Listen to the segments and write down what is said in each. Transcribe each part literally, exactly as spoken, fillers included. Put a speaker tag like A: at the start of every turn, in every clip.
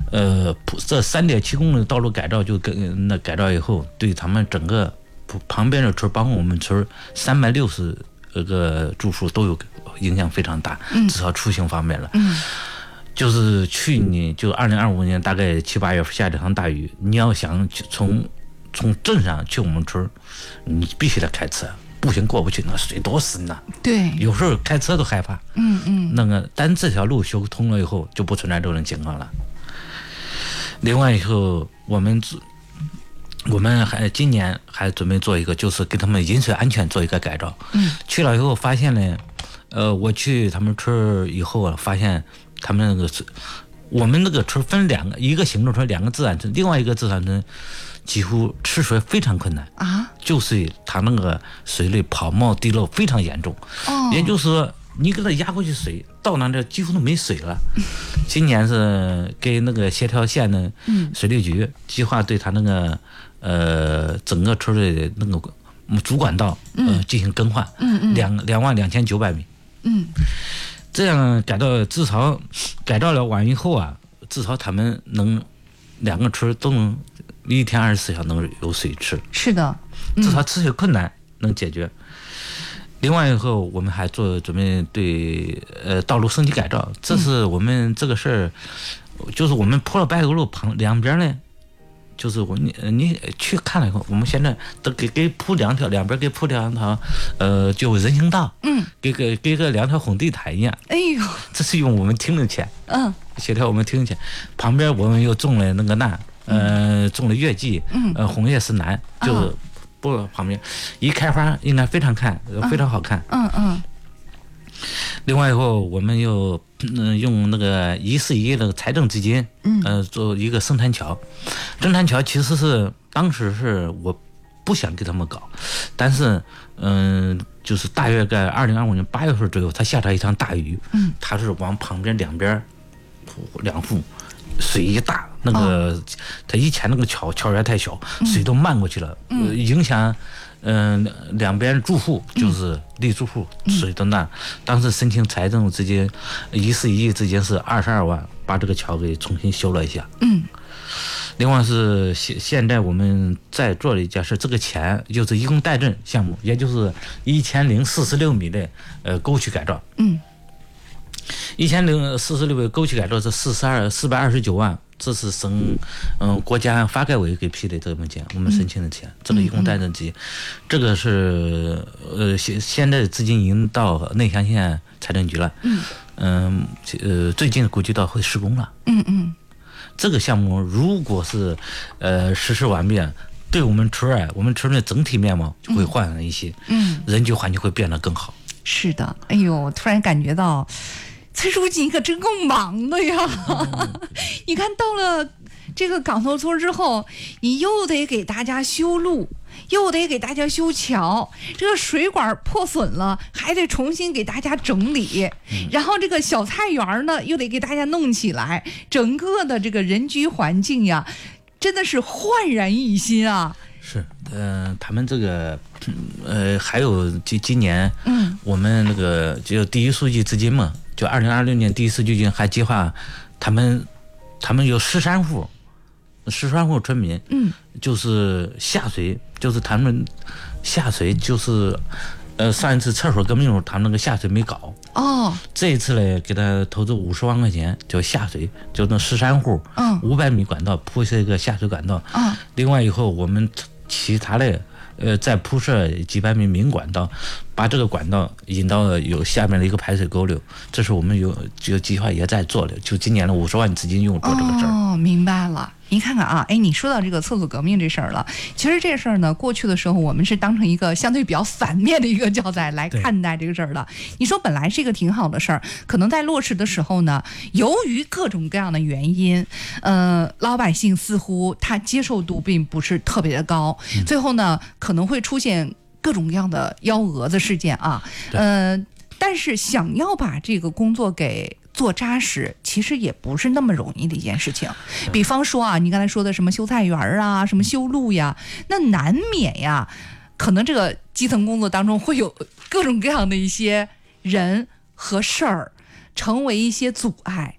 A: 呃，这三点七公里的道路改造就跟那改造以后，对他们整个旁边的村，包括我们村三百六十个住户都有影响非常大，
B: 嗯、
A: 至少出行方面了。
B: 嗯，
A: 就是去年就二零二五年大概七八月份下这场大雨，你要想从从镇上去我们村，你必须得开车。步行过不去，那水多深呐！
B: 对，
A: 有时候开车都害怕。
B: 嗯嗯，
A: 那个，但这条路修通了以后，就不存在这种情况了。另外以后，我们我们还今年还准备做一个，就是给他们饮水安全做一个改造。
B: 嗯，
A: 去了以后发现呢，呃，我去他们村以后啊，发现他们那个是，我们那个村分两个，一个行政村，两个自然村，另外一个自然村。几乎吃水非常困难
B: 啊，
A: 就是它那个水里泡沫滴漏非常严重，
B: 哦，
A: 也就是说你给它压过去水到那这几乎都没水了。今年是给那个协调县的水利局计划对它那个呃整个村的那个主管道呃进行更换，
B: 嗯嗯，
A: 两两万两千九百米，
B: 嗯，这
A: 样改造至少改造了完以后啊，至少他们能两个村都能。一天二十四小时能有水吃，
B: 是的，
A: 嗯、至少吃水困难能解决。另外以后，我们还做准备对呃道路升级改造，这是我们这个事儿，嗯、就是我们铺了柏油路旁两边呢，就是我你你去看了以后，我们现在都给给铺两条，两边给铺两条，呃，就人行道，
B: 嗯，
A: 给个给个两条红地毯一样。
B: 哎呦，
A: 这是用我们厅的钱，
B: 嗯，
A: 协调我们厅的钱，旁边我们又种了那个那。呃，种了月季，呃，红叶石楠，就是不旁边一开花，应该非常看，非常好看。
B: 嗯嗯。
A: 另外以后，我们又嗯用那个一四一那个财政资金，呃，做一个生态桥。生态桥其实是当时是我不想给他们搞，但是嗯，就是大约在二零二五年八月份左右，它下了一场大雨，嗯，它是往旁边两边两户。水一大，那个它以前那个桥桥源太小，水都漫过去了，呃、影响嗯、呃、两边住户就是立住户水都那。当时申请财政资金一四一亿资金是二十二万，把这个桥给重新修了一下。
B: 嗯。
A: 另外是现现在我们在做了一件事，这个钱就是一共带镇项目，也就是一千零四十六米的呃沟渠改造。
B: 嗯。
A: 一千零四十六位沟渠改造是四十二四百二十九万，这是省嗯国家发改委给批的这份钱，我们申请的钱，这个一共带镇资金，这个是呃现现在的资金已经到内乡县财政局了，嗯嗯呃最近估计到会施工了，
B: 嗯嗯，
A: 这个项目如果是呃实施完毕，对我们村儿我们村的整体面貌就会焕然一新，嗯，人居环境会变得更好。
B: 是的，哎呦，突然感觉到。崔书记，你可真够忙的呀！你看到了这个港头村之后，你又得给大家修路，又得给大家修桥，这个水管破损了，还得重新给大家整理，然后这个小菜园呢，又得给大家弄起来，整个的这个人居环境呀，真的是焕然一新啊！
A: 是，呃，他们这个，呃，还有今今年，
B: 嗯，
A: 我们那个就第一书记资金嘛。就二零二六年第一次基金还计划，他们他们有十三户，十三户村民，嗯，就是下水，就是他们下水就是，呃，上一次厕所革命时候，他们那个下水没搞，
B: 哦，
A: 这一次呢，给他投资五十万块钱，就下水，就那十三户，嗯，五百米管道铺设一个下水管道，嗯，另外以后我们其他的。呃，再铺设几百米明管道，把这个管道引到有下面的一个排水沟流，这是我们有这个计划也在做的，就今年的五十万资金用做这个事儿。
B: 哦，明白了。您看看啊，哎，你说到这个厕所革命这事儿了，其实这事儿呢，过去的时候我们是当成一个相对比较反面的一个教材来看待这个事儿的。你说本来是一个挺好的事儿，可能在落实的时候呢，由于各种各样的原因，呃，老百姓似乎他接受度并不是特别的高，嗯、最后呢可能会出现各种各样的幺蛾子事件啊，呃，但是想要把这个工作给做扎实，其实也不是那么容易的一件事情。比方说啊，你刚才说的什么修菜园啊，什么修路呀，那难免呀，可能这个基层工作当中会有各种各样的一些人和事儿，成为一些阻碍。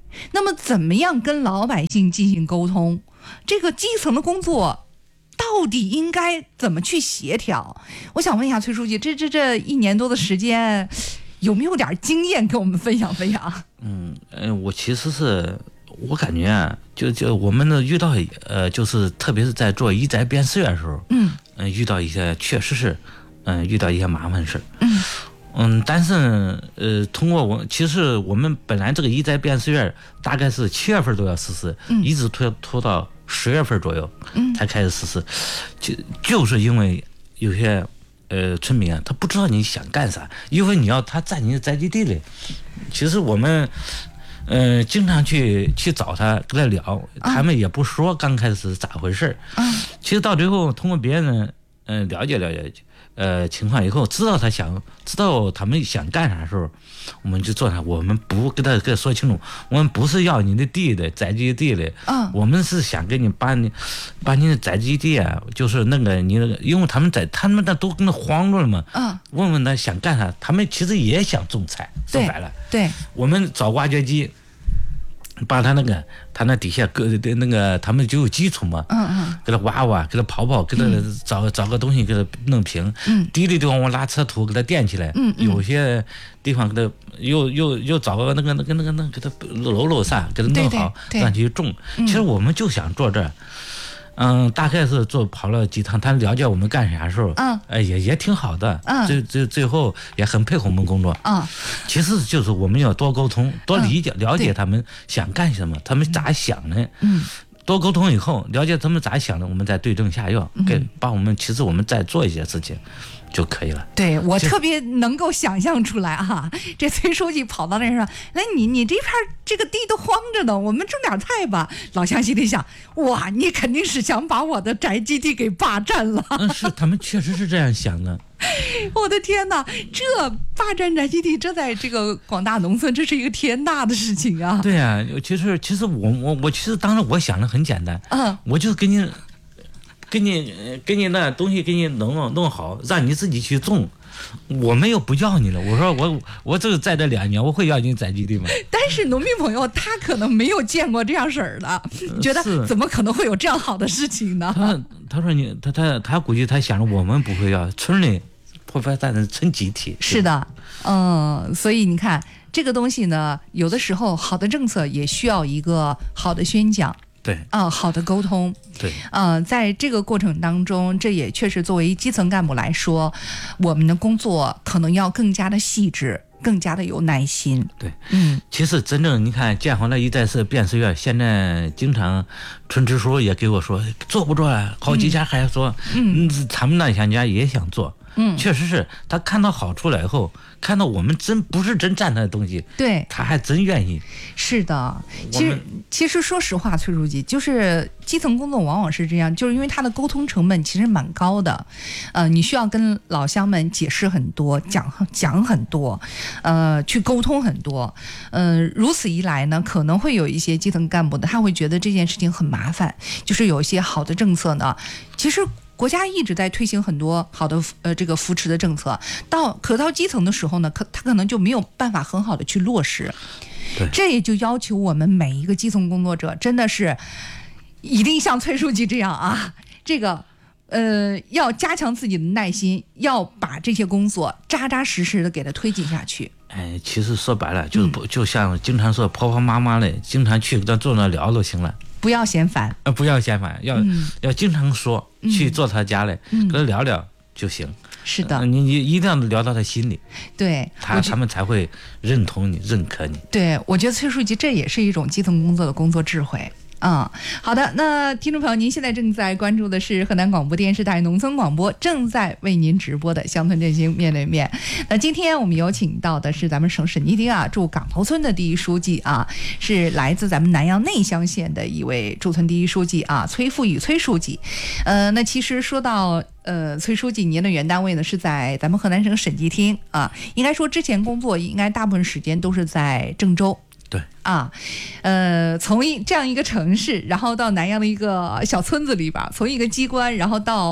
B: 那么怎么样跟老百姓进行沟通？这个基层的工作到底应该怎么去协调？我想问一下崔书记，这这这一年多的时间，有没有点经验跟我们分享分享？
A: 嗯，呃，我其实是我感觉啊，就就我们呢遇到呃，就是特别是在做医宅变四院的时候，嗯，呃，遇到一些确实是，嗯、呃，遇到一些麻烦事，嗯。嗯，但是呃，通过我其实我们本来这个医宅变四院大概是七月份都要实施，嗯、一直拖拖到十月份左右，嗯，才开始实施，就就是因为有些呃村民啊，他不知道你想干啥，因为你要他占你的宅基地里，其实我们呃经常去去找他跟他聊，他们也不说刚开始咋回事，嗯，其实到最后通过别人嗯、呃、了解了解。呃，情况以后知道他想知道他们想干啥时候，我们就做啥。我们不跟他跟他说清楚，我们不是要你的地的宅基地的，嗯，我们是想给你把你把你的宅基地啊，就是那个你那个，因为他们在他们那都跟那慌着了嘛，嗯，问问他想干啥，他们其实也想种菜，说白了，
B: 对，
A: 我们找挖掘机。把他那个，他那底下搁那个，他们就有基础嘛，嗯嗯，给他挖挖，给他刨刨，给他找、嗯、找个东西给他弄平，嗯，低的地方我拉车土给他垫起来，嗯，有些地方给他又又又找个那个那个那个那个给他搂搂啥，给他弄好，让去种。其实我们就想做这儿。嗯，大概是做跑了几趟，他了解我们干啥时候，嗯，哎，也也挺好的，嗯，最最最后也很配合我们工作，嗯，其实就是我们要多沟通，多理解、嗯、了解他们想干什么，他们咋想的，嗯，多沟通以后了解他们咋想的，我们再对症下药，给、嗯、帮我们，其实我们再做一些事情。就可以了。
B: 对，我特别能够想象出来哈，这崔书记跑到那上，来你你这片这个地都荒着呢，我们种点菜吧。老乡心里想，哇，你肯定是想把我的宅基地给霸占了。
A: 嗯，是，他们确实是这样想的。
B: 我的天哪，这霸占宅基地，这在这个广大农村，这是一个天大的事情啊！
A: 对啊，其实其实我我我其实当时我想的很简单，嗯，我就给你。给你给你那东西给你弄弄弄好，让你自己去种，我们又不要你了。我说我我这个在这两年，我会要你宅基地吗？
B: 但是农民朋友他可能没有见过这样事儿的，觉得怎么可能会有这样好的事情呢？
A: 他他说你他他他估计他想着我们不会要，村里破坏但是村集体。
B: 是的，嗯，所以你看这个东西呢，有的时候好的政策也需要一个好的宣讲。
A: 对
B: 啊、呃，好的沟通，
A: 对，
B: 呃，在这个过程当中，这也确实作为基层干部来说，我们的工作可能要更加的细致，更加的有耐心。
A: 对，嗯，其实真正你看建好了一站式变四院，现在经常村支书也给我说做不做啊，好几家还说，嗯，嗯他们那乡家也想做。嗯，确实是他看到好处了以后，看到我们真不是真占他的东西，
B: 对，
A: 他还真愿意。
B: 是的，其实其实说实话，崔书记，就是基层工作往往是这样，就是因为他的沟通成本其实蛮高的，呃，你需要跟老乡们解释很多，讲讲很多，呃，去沟通很多，呃，如此一来呢，可能会有一些基层干部的他会觉得这件事情很麻烦，就是有一些好的政策呢，其实。国家一直在推行很多好的呃这个扶持的政策，到可到基层的时候呢，可他可能就没有办法很好的去落实。
A: 对，
B: 这也就要求我们每一个基层工作者真的是一定像崔书记这样啊，这个呃要加强自己的耐心，要把这些工作扎扎实实的给它推进下去。
A: 哎，其实说白了就是、嗯、就像经常说婆婆妈妈的，经常去跟他坐那聊就行了。
B: 不要嫌烦，
A: 呃，不要嫌烦，要、嗯、要经常说，去坐他家里，嗯、跟他聊聊就行。
B: 是的，
A: 呃、你你一定要聊到他心里，
B: 对
A: 他他们才会认同你、认可你。
B: 对，我觉得崔书记这也是一种基层工作的工作智慧。嗯，好的，那听众朋友，您现在正在关注的是河南广播电视台农村广播正在为您直播的乡村振兴面对面。那今天我们有请到的是咱们省审计厅啊驻岗头村的第一书记啊，是来自咱们南阳内乡县的一位驻村第一书记啊，崔富宇崔书记。呃，那其实说到呃崔书记，您的原单位呢是在咱们河南省审计厅啊，应该说之前工作应该大部分时间都是在郑州。
A: 对
B: 啊，呃，从一这样一个城市，然后到南阳的一个小村子里边，从一个机关，然后到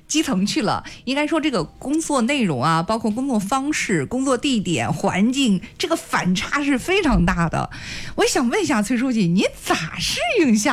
B: 基层去了。应该说这个工作内容啊，包括工作方式、工作地点、环境，这个反差是非常大的。我想问一下崔书记，你咋适应下